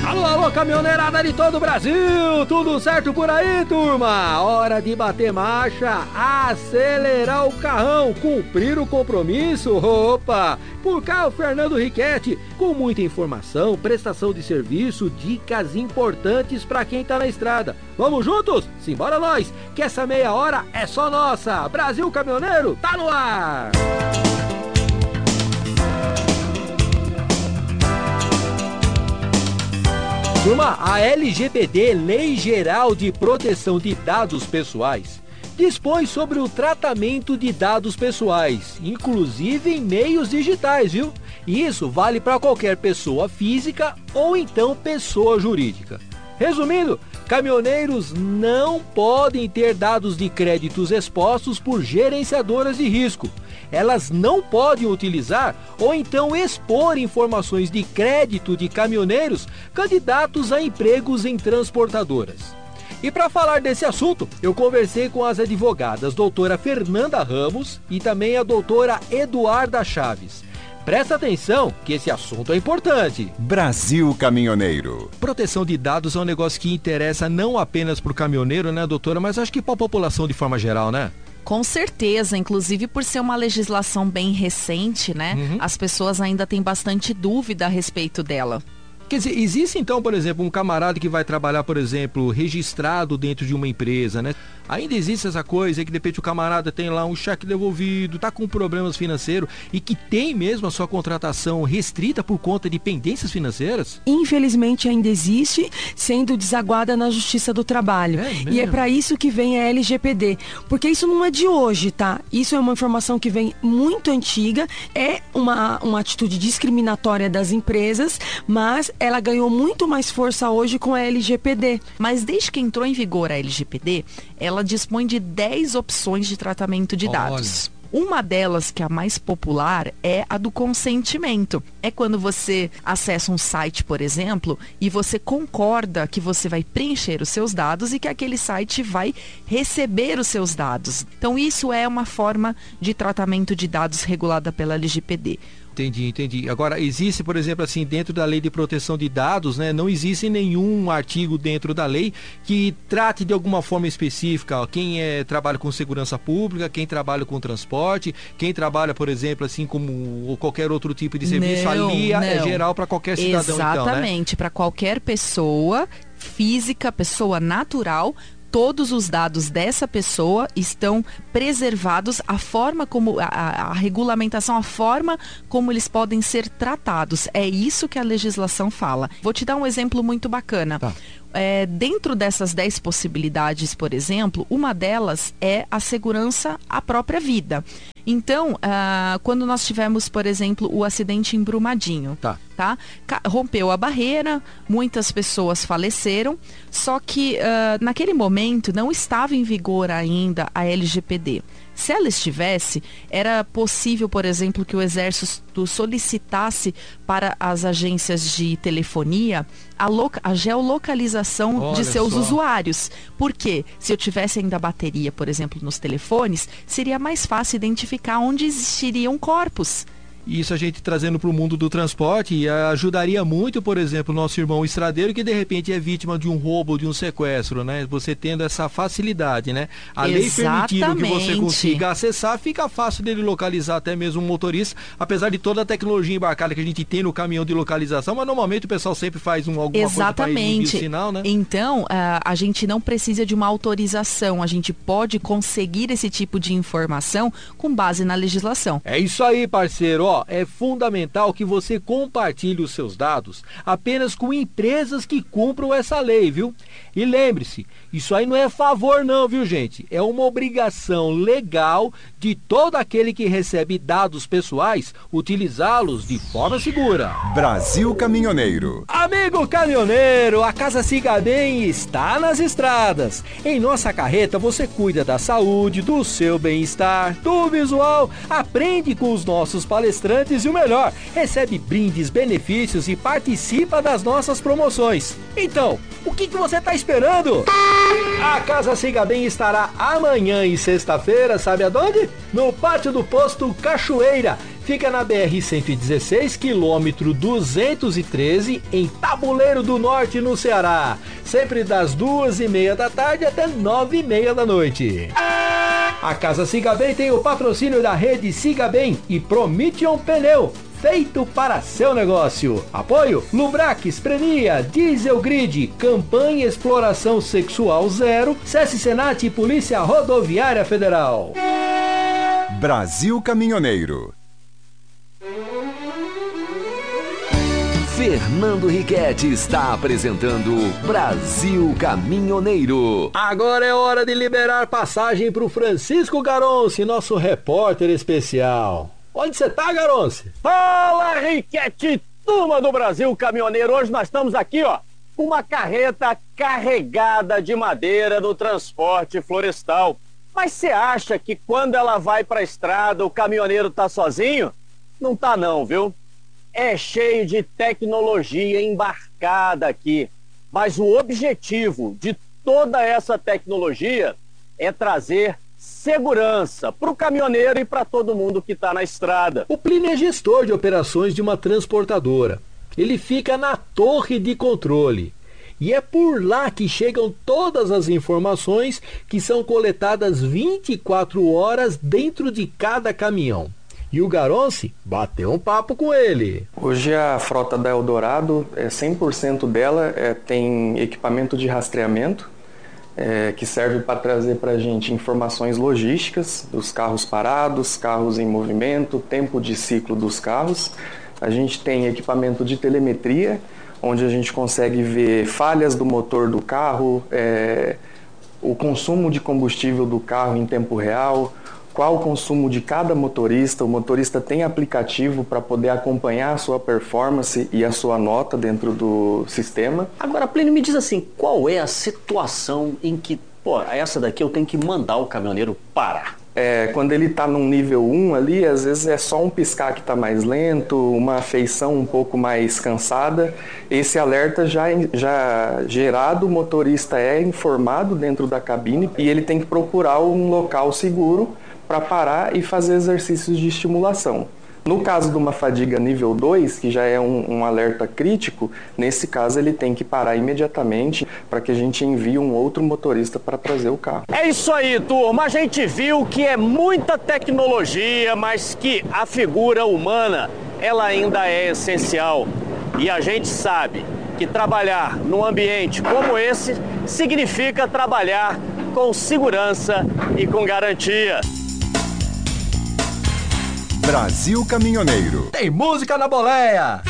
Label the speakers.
Speaker 1: Alô, alô, caminhoneirada de todo o Brasil, tudo certo por aí, turma? Hora de bater marcha, acelerar o carrão, cumprir o compromisso, opa! Por cá o Fernando Riquetti, com muita informação, prestação de serviço, dicas importantes pra quem tá na estrada. Vamos juntos? Simbora nós, que essa meia hora é só nossa. Brasil Caminhoneiro, tá no ar! Turma, a LGPD, Lei Geral de Proteção de Dados Pessoais, dispõe sobre o tratamento de dados pessoais, inclusive em meios digitais, viu? E isso vale para qualquer pessoa física ou então pessoa jurídica. Resumindo, caminhoneiros não podem ter dados de créditos expostos por gerenciadoras de risco. Elas não podem utilizar ou então expor informações de crédito de caminhoneiros candidatos a empregos em transportadoras. E para falar desse assunto, eu conversei com as advogadas doutora Fernanda Ramos e também a doutora Eduarda Chaves. Presta atenção que esse assunto é importante.
Speaker 2: Brasil Caminhoneiro.
Speaker 1: Proteção de dados é um negócio que interessa não apenas para o caminhoneiro, né, doutora, mas acho que para a população de forma geral, né?
Speaker 3: Com certeza, inclusive por ser uma legislação bem recente, né? As pessoas ainda têm bastante dúvida a respeito dela.
Speaker 1: Quer dizer, existe então, por exemplo, um camarada que vai trabalhar, por exemplo, registrado dentro de uma empresa, né? Ainda existe essa coisa que de repente o camarada tem lá um cheque devolvido, tá com problemas financeiros e que tem mesmo a sua contratação restrita por conta de pendências financeiras?
Speaker 4: Infelizmente ainda existe, sendo desaguada na Justiça do Trabalho. E é para isso que vem a LGPD, porque isso não é de hoje, tá? Isso é uma informação que vem muito antiga, é uma atitude discriminatória das empresas, mas ela ganhou muito mais força hoje com a LGPD.
Speaker 3: Mas desde que entrou em vigor a LGPD, ela dispõe de 10 opções de tratamento de dados. Uma delas, que é a mais popular, é a do consentimento. É quando você acessa um site, por exemplo, e você concorda que você vai preencher os seus dados e que aquele site vai receber os seus dados. Então, isso é uma forma de tratamento de dados regulada pela LGPD.
Speaker 1: Entendi. Agora, existe, por exemplo, assim, dentro da lei de proteção de dados, né, não existe nenhum artigo dentro da lei que trate de alguma forma específica, ó, quem trabalha com segurança pública, quem trabalha com transporte, quem trabalha, por exemplo, assim, como ou qualquer outro tipo de serviço, ali é geral para qualquer cidadão.
Speaker 3: Exatamente,
Speaker 1: então, né?
Speaker 3: Para qualquer pessoa física, pessoa natural. Todos os dados dessa pessoa estão preservados, a forma como, a regulamentação, a forma como eles podem ser tratados. É isso que a legislação fala. Vou te dar um exemplo muito bacana.
Speaker 1: Tá.
Speaker 3: Dentro dessas 10 possibilidades, por exemplo, uma delas é a segurança à própria vida. Então, quando nós tivemos, por exemplo, o acidente em Brumadinho, rompeu a barreira, muitas pessoas faleceram, só que naquele momento não estava em vigor ainda a LGPD. Se ela estivesse, era possível, por exemplo, que o Exército solicitasse para as agências de telefonia a geolocalização de seus usuários. Porque se eu tivesse ainda bateria, por exemplo, nos telefones, seria mais fácil identificar onde existiriam corpos.
Speaker 1: Isso a gente trazendo para o mundo do transporte ajudaria muito, por exemplo, o nosso irmão estradeiro que de repente é vítima de um roubo, de um sequestro, né? Você tendo essa facilidade, né? A lei permitindo que você consiga acessar, fica fácil dele localizar até mesmo um motorista, apesar de toda a tecnologia embarcada que a gente tem no caminhão de localização, mas normalmente o pessoal sempre faz alguma coisa para emitir o sinal, né?
Speaker 3: Então, a gente não precisa de uma autorização, a gente pode conseguir esse tipo de informação com base na legislação.
Speaker 1: É isso aí, parceiro, é fundamental que você compartilhe os seus dados apenas com empresas que cumpram essa lei, viu? E lembre-se, isso aí não é favor não, viu, gente? É uma obrigação legal de todo aquele que recebe dados pessoais utilizá-los de forma segura.
Speaker 2: Brasil Caminhoneiro.
Speaker 1: Amigo caminhoneiro, a Casa Siga Bem está nas estradas. Em nossa carreta você cuida da saúde, do seu bem-estar, do visual, aprende com os nossos palestrantes e o melhor, recebe brindes, benefícios e participa das nossas promoções. Então, o que você está esperando? A Casa Siga Bem estará amanhã e sexta-feira, sabe aonde? No pátio do posto Cachoeira. fica na BR-116, quilômetro 213, em Tabuleiro do Norte, no Ceará. Sempre das 2h30 da tarde até 9h30 da noite. A Casa Siga Bem tem o patrocínio da rede Siga Bem e Prometion Pneu, feito para seu negócio. Apoio Lubrax, Prenia, Diesel Grid, Campanha Exploração Sexual Zero, SESC Senat e Polícia Rodoviária Federal.
Speaker 2: Brasil Caminhoneiro.
Speaker 5: Fernando Riquetti está apresentando Brasil Caminhoneiro.
Speaker 1: Agora é hora de liberar passagem para o Francisco Garonce, nosso repórter especial. Onde você tá, Garonce?
Speaker 6: Fala, Riquetti, turma do Brasil Caminhoneiro. Hoje nós estamos aqui, com uma carreta carregada de madeira do transporte florestal. Mas você acha que quando ela vai para a estrada o caminhoneiro tá sozinho? Não tá não, viu? É cheio de tecnologia embarcada aqui. Mas o objetivo de toda essa tecnologia é trazer segurança para o caminhoneiro e para todo mundo que está na estrada.
Speaker 1: O Plínio é gestor de operações de uma transportadora. Ele fica na torre de controle. E é por lá que chegam todas as informações que são coletadas 24 horas dentro de cada caminhão. E o Garonce bateu um papo com ele.
Speaker 7: Hoje a frota da Eldorado, 100% dela tem equipamento de rastreamento, que serve para trazer para a gente informações logísticas dos carros parados, carros em movimento, tempo de ciclo dos carros. A gente tem equipamento de telemetria, onde a gente consegue ver falhas do motor do carro, o consumo de combustível do carro em tempo real, qual o consumo de cada motorista. O motorista tem aplicativo para poder acompanhar a sua performance e a sua nota dentro do sistema.
Speaker 6: Agora, Plínio, me diz assim, qual é a situação em que, essa daqui eu tenho que mandar o caminhoneiro parar?
Speaker 7: Quando ele está num nível 1 ali, às vezes é só um piscar que está mais lento, uma feição um pouco mais cansada. Esse alerta já gerado, o motorista é informado dentro da cabine e ele tem que procurar um local seguro para parar e fazer exercícios de estimulação. No caso de uma fadiga nível 2, que já é um alerta crítico, nesse caso ele tem que parar imediatamente para que a gente envie um outro motorista para trazer o carro.
Speaker 6: É isso aí, turma. A gente viu que é muita tecnologia, mas que a figura humana, ela ainda é essencial. E a gente sabe que trabalhar num ambiente como esse significa trabalhar com segurança e com garantia.
Speaker 2: Brasil Caminhoneiro.
Speaker 1: Tem música na boleia!